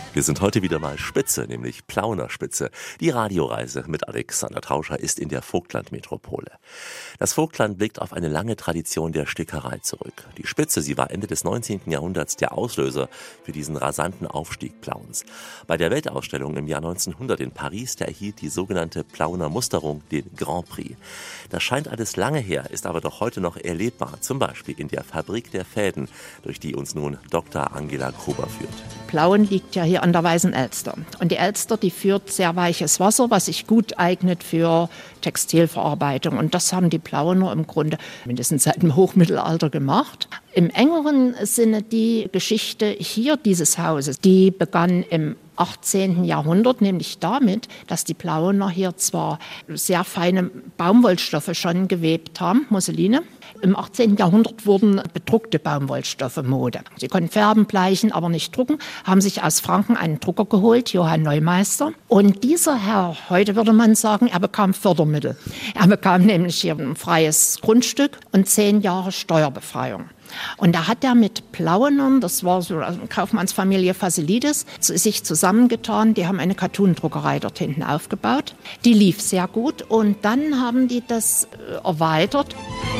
Wir sind heute wieder mal Spitze, nämlich Plauener Spitze. Die Radioreise mit Alexander Tauscher ist in der Vogtland-Metropole. Das Vogtland blickt auf eine lange Tradition der Stickerei zurück. Die Spitze, sie war Ende des 19. Jahrhunderts der Auslöser für diesen rasanten Aufstieg Plauens. Bei der Weltausstellung im Jahr 1900 in Paris, da erhielt die sogenannte Plauener Musterung den Grand Prix. Das scheint alles lange her, ist aber doch heute noch erlebbar, zum Beispiel in der Fabrik der Fäden, durch die uns nun Dr. Angela Gruber führt. Plauen liegt ja hier an der Weißen Elster. Und die Elster, die führt sehr weiches Wasser, was sich gut eignet für Textilverarbeitung. Und das haben die Plauener im Grunde mindestens seit dem Hochmittelalter gemacht. Im engeren Sinne die Geschichte hier dieses Hauses, die begann im 18. Jahrhundert, nämlich damit, dass die Plauener hier zwar sehr feine Baumwollstoffe schon gewebt haben, Musseline. Im 18. Jahrhundert wurden bedruckte Baumwollstoffe Mode. Sie konnten färben, bleichen, aber nicht drucken, haben sich aus Franken einen Drucker geholt, Johann Neumeister. Und dieser Herr, heute würde man sagen, er bekam Fördermittel. Er bekam nämlich hier ein freies Grundstück und 10 Jahre Steuerbefreiung. Und da hat er mit Plauenern, das war so eine Kaufmannsfamilie Fasilides, sich zusammengetan. Die haben eine Cartoon-Druckerei dort hinten aufgebaut. Die lief sehr gut und dann haben die das erweitert.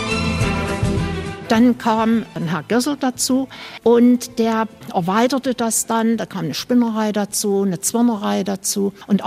Dann kam ein Herr Gössel dazu und der erweiterte das dann. Da kam eine Spinnerei dazu, eine Zwirnerei dazu. Und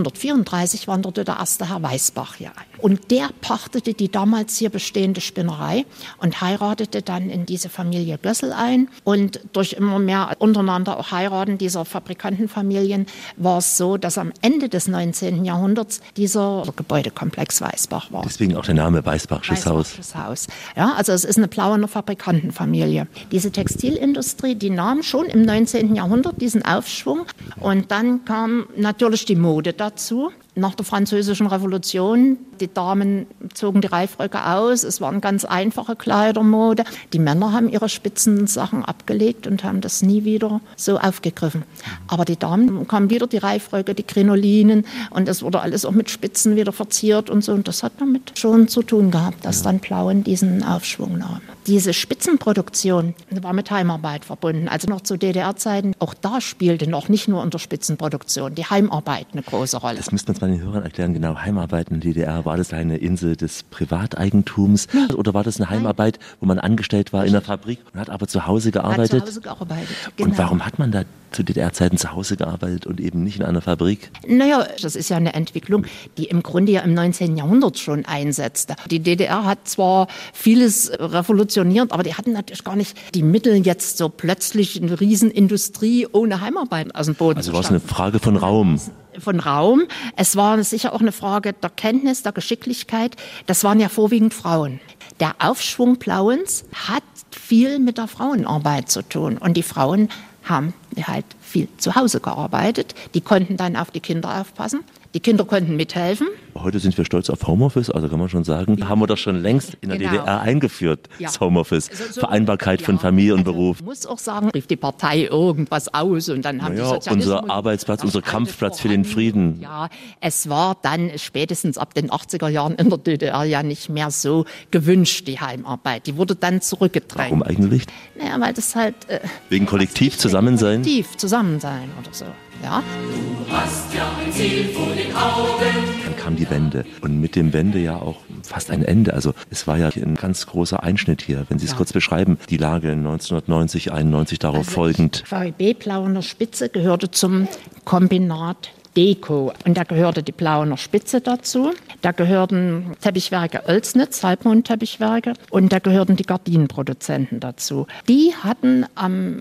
1834 wanderte der erste Herr Weißbach hier ein. Und der pachtete die damals hier bestehende Spinnerei und heiratete dann in diese Familie Gössel ein. Und durch immer mehr untereinander auch Heiraten dieser Fabrikantenfamilien war es so, dass am Ende des 19. Jahrhunderts dieser Gebäudekomplex Weißbach war. Deswegen auch der Name Weißbachsches Haus. Ja, also es ist eine Plauener Fabrikantenfamilie. Diese Textilindustrie, die nahm schon im 19. Jahrhundert diesen Aufschwung. Und dann kam natürlich die Mode dazu. Nach der Französischen Revolution, die Damen zogen die Reifröcke aus, es waren ganz einfache Kleidermode. Die Männer haben ihre Spitzensachen abgelegt und haben das nie wieder so aufgegriffen. Aber die Damen kamen wieder, die Reifröcke, die Krinolinen und es wurde alles auch mit Spitzen wieder verziert und so. Und das hat damit schon zu tun gehabt, dass dann Plauen diesen Aufschwung nahm. Diese Spitzenproduktion war mit Heimarbeit verbunden, also noch zu DDR-Zeiten. Auch da spielte noch nicht nur unter Spitzenproduktion die Heimarbeit eine große Rolle. Das müsste man zwar den Hörern erklären, genau, Heimarbeit in der DDR, war das eine Insel des Privateigentums oder war das eine Heimarbeit, wo man angestellt war in der Fabrik und hat aber zu Hause gearbeitet? Hat zu Hause gearbeitet, genau. Und warum hat man da zu DDR-Zeiten zu Hause gearbeitet und eben nicht in einer Fabrik? Naja, das ist ja eine Entwicklung, die im Grunde ja im 19. Jahrhundert schon einsetzte. Die DDR hat zwar vieles revolutioniert, aber die hatten natürlich gar nicht die Mittel, jetzt so plötzlich eine Riesenindustrie ohne Heimarbeit aus dem Boden zu stampfen. Also war es eine Frage von Raum? Von Raum. Es war sicher auch eine Frage der Kenntnis, der Geschicklichkeit. Das waren ja vorwiegend Frauen. Der Aufschwung Plauens hat viel mit der Frauenarbeit zu tun. Und die Frauen haben halt viel zu Hause gearbeitet. Die konnten dann auf die Kinder aufpassen. Die Kinder konnten mithelfen. Heute sind wir stolz auf Homeoffice, also kann man schon sagen, haben wir das schon längst in der DDR eingeführt, das Homeoffice, so Vereinbarkeit von Familie und Beruf. Ich muss auch sagen, rief die Partei irgendwas aus und dann haben die Sozialismus... Unser Arbeitsplatz, unser Kampfplatz für den Frieden. Ja, es war dann spätestens ab den 80er Jahren in der DDR ja nicht mehr so gewünscht, die Heimarbeit. Die wurde dann zurückgedrängt. Warum eigentlich? Naja, weil das halt... wegen kollektiv Zusammensein? Kollektiv Zusammensein oder so. Ja. Du hast ja ein Ziel vor den Augen. Dann kam die Wende und mit dem Wende ja auch fast ein Ende. Also es war ja ein ganz großer Einschnitt hier. Wenn Sie es kurz beschreiben, die Lage 1990, 91 darauf folgend. VEB Plauener Spitze gehörte zum Kombinat Deko. Und da gehörte die Plauener Spitze dazu. Da gehörten Teppichwerke Oelsnitz, Halbmondteppichwerke. Und da gehörten die Gardinenproduzenten dazu. Die hatten am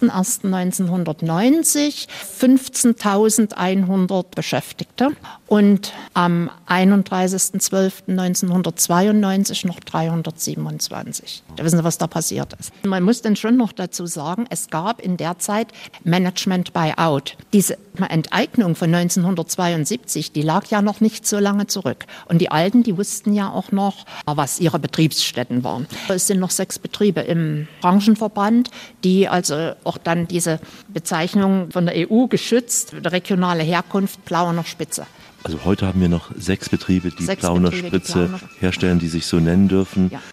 01.01.1990 15.100 Beschäftigte und am 31.12.1992 noch 327. Da wissen Sie, was da passiert ist. Man muss dann schon noch dazu sagen, es gab in der Zeit Management Buyout. Diese Enteignung von 1972, die lag ja noch nicht so lange zurück. Und die Alten, die wussten ja auch noch, was ihre Betriebsstätten waren. Es sind noch 6 Betriebe im Branchenverband, die also auch dann diese Bezeichnung von der EU geschützt, regionale Herkunft, Plauener Spitze. Also heute haben wir noch 6 Betriebe, die Plauener Spitze herstellen, die sich so nennen dürfen. Ja.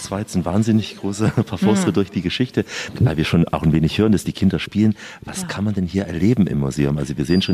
Das war jetzt ein wahnsinnig großer Parforce durch die Geschichte. Weil wir schon auch ein wenig hören, dass die Kinder spielen. Was kann man denn hier erleben im Museum? Also wir sehen schon